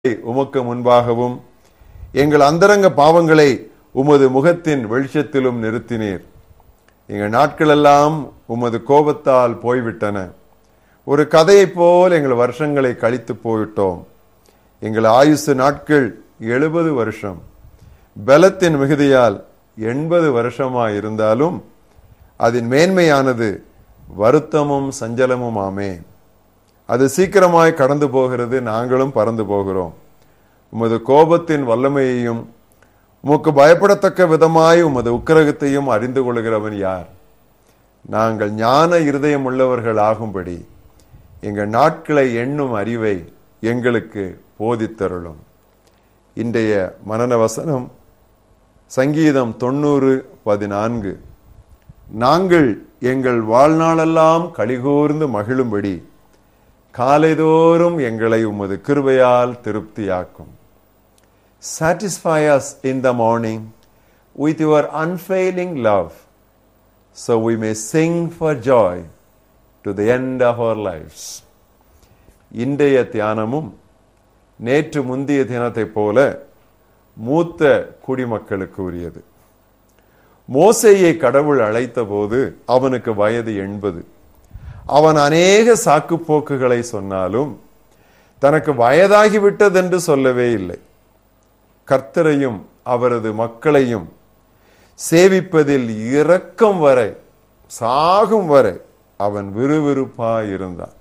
உமக்கு முன்பாகவும் எங்கள் அந்தரங்க பாவங்களை உமது முகத்தின் வெளிச்சத்திலும் நிறுத்தினீர். எங்கள் நாட்களெல்லாம் உமது கோபத்தால் போய்விட்டன. ஒரு கதையைப் போல் எங்கள் வருஷங்களை கழித்து போய்விட்டோம். எங்கள் ஆயுசு நாட்கள் 70 வருஷம், பலத்தின் மிகுதியால் 80 வருஷமாயிருந்தாலும் அதன் மேன்மையானது வருத்தமும் சஞ்சலமும் ஆமே. அது சீக்கிரமாய் கடந்து போகிறது, நாங்களும் பறந்து போகிறோம். உமது கோபத்தின் வல்லமையையும் உமக்கு பயப்படத்தக்க விதமாய் உமது உக்கிரகத்தையும் அறிந்து கொள்கிறவன் யார்? நாங்கள் ஞான இருதயம் உள்ளவர்கள் ஆகும்படி எங்கள் நாட்களை எண்ணும் அறிவை எங்களுக்கு போதித்தருளும். இன்றைய மனன வசனம் சங்கீதம் 90:14. நாங்கள் எங்கள் வாழ்நாளெல்லாம் களிகூர்ந்து மகிழும்படி காலைதோறும் எங்களை உமது கிருபையால் திருப்தியாக்கும். Satisfy us in the morning with your unfailing love, so we may sing for joy to the end of our lives. இன்றைய தியானமும் நேற்று முந்திய தினத்தை போல மூத்த குடிமக்களுக்கு உரியது. மோசேயை கடவுள் அழைத்த போது அவனுக்கு வயது 80. அவன் அநேக சாக்கு போக்குகளை சொன்னாலும் தனக்கு வயதாகிவிட்டதென்று சொல்லவே இல்லை. கர்த்தரையும் அவரது மக்களையும் சேவிப்பதில் இரக்கம் வரை, சாகும் வரை அவன் விறுவிறுப்பாயிருந்தான்.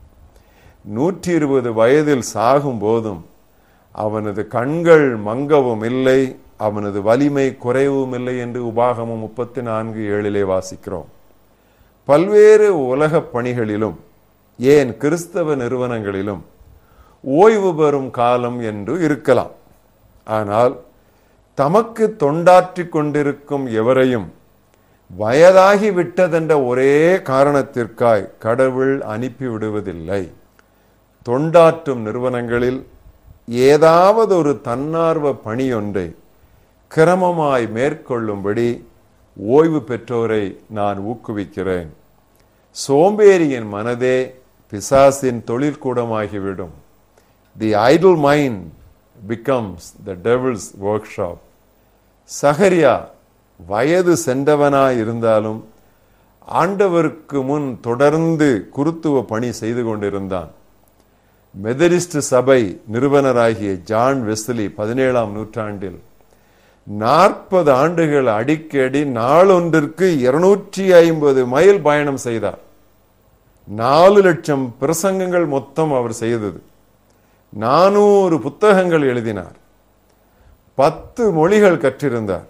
120 வயதில் சாகும் போதும் அவனது கண்கள் மங்கவும் இல்லை, அவனது வலிமை குறைவும் இல்லை என்று உபாகமம் 34:7 வாசிக்கிறோம். பல்வேறு உலக பணிகளிலும், ஏன் கிறிஸ்தவ நிறுவனங்களிலும் ஓய்வு பெறும் காலம் என்று இருக்கலாம். ஆனால் தமக்கு தொண்டாற்றிக் கொண்டிருக்கும் எவரையும் வயதாகி விட்டதென்ற ஒரே காரணத்திற்காய் கடவுள் அனுப்பிவிடுவதில்லை. தொண்டாற்றும் நிறுவனங்களில் ஏதாவது ஒரு தன்னார்வ பணியொன்றை கிரமமாய் மேற்கொள்ளும்படி ஓய்வு பெற்றோரை நான் ஊக்குவிக்கிறேன். சோம்பேறியின் மனதே பிசாசின் தொழிற்கூடமாகிவிடும். தி Idol mind becomes the devil's workshop. சகரியா வயது சென்றவனாய் இருந்தாலும் ஆண்டவருக்கு முன் தொடர்ந்து குருத்துவ பணி செய்து கொண்டிருந்தான். மெதடிஸ்ட் சபை நிறுவனராகிய ஜான் வெஸ்லி 17ஆம் நூற்றாண்டில் 40 ஆண்டுகள் அடிக்கடி நாளொன்றிற்கு 250 மைல் பயணம் செய்தார். 4 லட்சம் பிரசங்கங்கள் மொத்தம் அவர் செய்தது. 400 புத்தகங்கள் எழுதினார். 10 மொழிகள் கற்றிருந்தார்.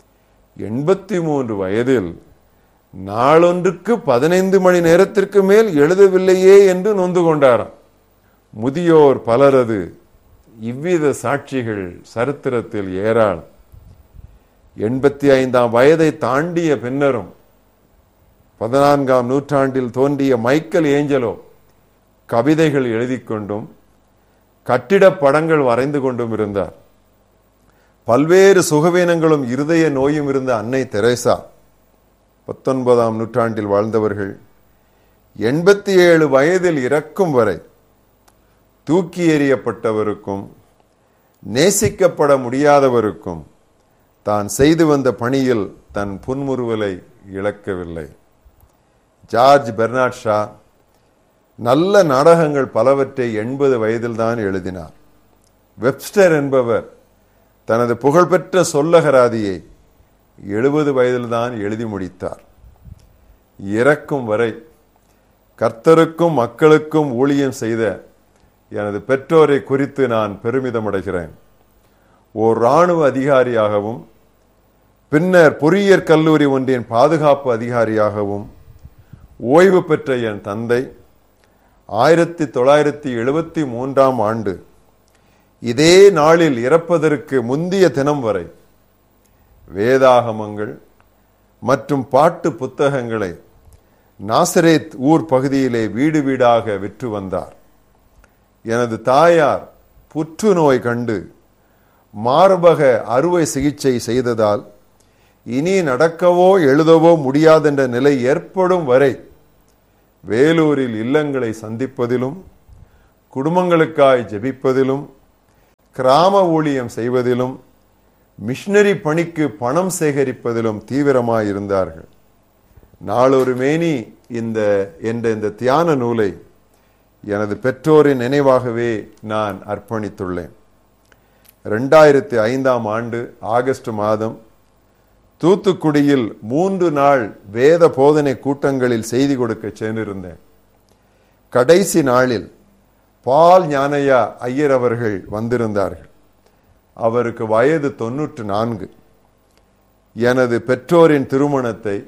83 வயதில் நாளொன்றுக்கு 15 மணி நேரத்திற்கு மேல் எழுதவில்லையே என்று நொந்து கொண்டாராம். முதியோர் பலரது இவ்வித சாட்சிகள் சரித்திரத்தில் ஏராளம். 85ஆம் வயதை தாண்டிய பின்னரும் 14ஆம் நூற்றாண்டில் தோன்றிய மைக்கேல் ஏஞ்சலோ கவிதைகள் எழுதி கொண்டும் கட்டிட படங்கள் வரைந்து கொண்டும் இருந்தார். பல்வேறு சுகவீனங்களும் இருதய நோயும் இருந்த அன்னை தெரேசா 19ஆம் நூற்றாண்டில் வாழ்ந்தவர்கள் 87 வயதில் இறக்கும் வரை தூக்கி எறியப்பட்டவருக்கும் நேசிக்கப்பட முடியாதவருக்கும் தான் செய்து வந்த பணியில் தன் புன்முறுவலை இழக்கவில்லை. ஜார்ஜ் பெர்னார்ட் ஷா நல்ல நாடகங்கள் பலவற்றை 80 வயதில் தான் எழுதினார். வெப்ஸ்டர் என்பவர் தனது புகழ்பெற்ற சொல்லகராதியை 70 வயதில் தான் எழுதி முடித்தார். இறக்கும் வரை கர்த்தருக்கும் மக்களுக்கும் ஊழியம் செய்த எனது பெற்றோரை குறித்து நான் பெருமிதமடைகிறேன். ஓர் இராணுவ அதிகாரியாகவும் பின்னர் பொறியியற் கல்லூரி ஒன்றின் பாதுகாப்பு அதிகாரியாகவும் ஓய்வு பெற்ற என் தந்தை 1973ஆம் ஆண்டு இதே நாளில் இறப்பதற்கு முந்திய தினம் வரை வேதாகமங்கள் மற்றும் பாட்டு புத்தகங்களை நாசரேத் ஊர் பகுதியிலே வீடு வீடாக விற்று வந்தார். எனது தாயார் புற்றுநோய் கண்டு மார்பக அறுவை சிகிச்சை செய்ததால் இனி நடக்கவோ எழுதவோ முடியாதென்ற நிலை ஏற்படும் வரை வேலூரில் இல்லங்களை சந்திப்பதிலும் குடும்பங்களுக்காய் ஜெபிப்பதிலும் கிராம ஊழியம் செய்வதிலும் மிஷனரி பணிக்கு பணம் சேகரிப்பதிலும் தீவிரமாய் இருந்தார்கள். நாளொரு மேனி இந்த தியான நூலை எனது பெற்றோரின் நினைவாகவே நான் அர்ப்பணித்துள்ளேன். 2005 ஆண்டு ஆகஸ்ட் மாதம் தூத்துக்குடியில் 3 நாள் வேத போதனை கூட்டங்களில் செய்தி கொடுக்க சென்றிருந்தேன். கடைசி நாளில் பால் ஞானையா ஐயர் அவர்கள் வந்திருந்தார்கள். அவருக்கு வயது 94. எனது பெற்றோரின் திருமணத்தை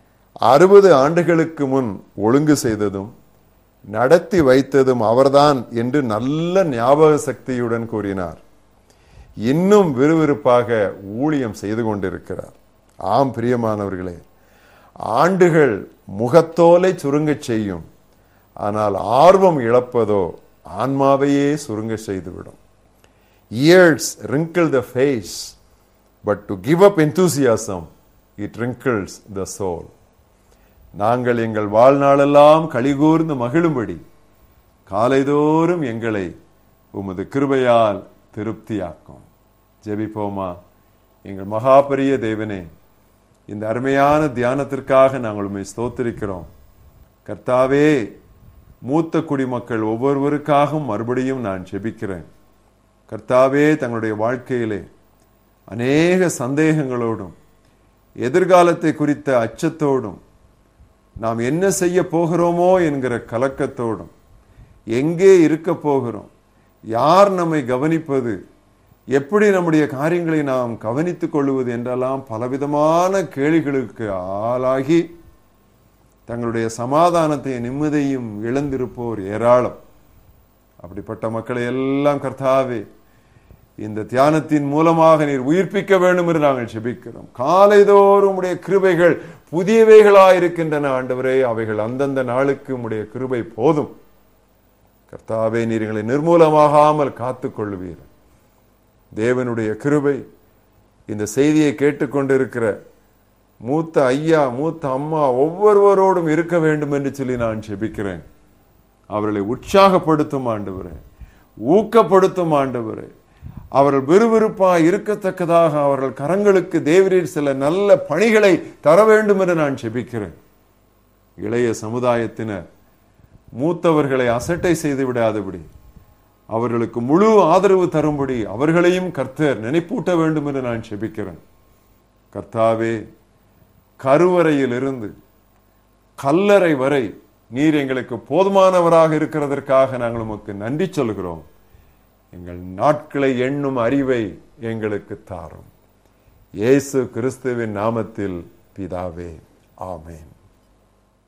60 ஆண்டுகளுக்கு முன் ஒழுங்கு செய்ததும் நடத்தி வைத்ததும் அவர்தான் என்று நல்ல ஞாபக சக்தியுடன் கூறினார். இன்னும் விறுவிறுப்பாக ஊழியம் செய்து கொண்டிருக்கிறார். ஆம் பிரியமானவர்களே, ஆண்டுகள் முகத்தோலை சுருங்கச் செய்யும், ஆனால் ஆர்வம் இழப்பதோ ஆன்மாவையே சுருங்க செய்துவிடும். Years wrinkle the face, but to give up enthusiasm, it wrinkles the soul. நாங்கள் எங்கள் வாழ்நாளெல்லாம் களிகூர்ந்து மகிழும்படி காலைதோறும் எங்களை உமது கிருபையால் திருப்தியாக்கும். ஜெபிப்போமா. எங்கள் மகாபரிய தேவனே, இந்த அருமையான தியானத்திற்காக நாங்கள் உம்மை ஸ்தோத்திரிக்கிறோம். கர்த்தாவே, மூத்த குடிமக்கள் ஒவ்வொருவருக்காகவும் மறுபடியும் நான் ஜெபிக்கிறேன். கர்த்தாவே, தங்களுடைய வாழ்க்கையிலே அநேக சந்தேகங்களோடும் எதிர்காலத்தை குறித்த அச்சத்தோடும் நாம் என்ன செய்ய போகிறோமோ என்கிற கலக்கத்தோடும் எங்கே இருக்க போகிறோம், யார் நம்மை கவனிப்பது, எப்படி நம்முடைய காரியங்களை நாம் கவனித்துக் கொள்வது என்றெல்லாம் பலவிதமான கேள்விகளுக்கு ஆளாகி தங்களுடைய சமாதானத்தை நிம்மதியும் இழந்திருப்போர் ஏராளம். அப்படிப்பட்ட மக்களை எல்லாம் கர்த்தாவே இந்த தியானத்தின் மூலமாக நீர் உயிர்ப்பிக்க வேண்டும் என்று நாங்கள் ஜெபிக்கிறோம். காலைதோறும் உடைய கிருபைகள் புதியவைகளாயிருக்கின்றன ஆண்டவரே. அவைகள் அந்தந்த நாளுக்கு உடைய கிருபை போதும். கர்த்தாவே, நீர் எங்களை நிர்மூலமாகாமல் காத்துக் கொள்வீர். தேவனுடைய கிருபை இந்த செய்தியை கேட்டுக்கொண்டிருக்கிற மூத்த ஐயா, மூத்த அம்மா ஒவ்வொருவரோடும் இருக்க வேண்டும் என்று சொல்லி நான் ஜெபிக்கிறேன். அவர்களை உற்சாகப்படுத்தும் ஆண்டவரே, ஊக்கப்படுத்தும் ஆண்டவரே. அவர்கள் விறுவிறுப்பாய் இருக்கத்தக்கதாக அவர்கள் கரங்களுக்கு தேவரீர் சில நல்ல பணிகளை தர வேண்டும் என்று நான் ஜெபிக்கிறேன். இளைய சமுதாயத்தினர் மூத்தவர்களை அசட்டை செய்து விடாதபடி அவர்களுக்கு முழு ஆதரவு தரும்படி அவர்களையும் கர்த்தர் நினைப்பூட்ட வேண்டும் என்று நான் ஜெபிக்கிறேன். கர்த்தாவே, கருவறையில் இருந்து கல்லறை வரை நீர் எங்களுக்கு போதுமானவராக இருக்கிறதற்காக நாங்கள் உமக்கு நன்றி சொல்கிறோம். எங்கள் நாட்களை எண்ணும் அறிவை எங்களுக்கு தாரும். இயேசு கிறிஸ்துவின் நாமத்தில் பிதாவே, ஆமென்.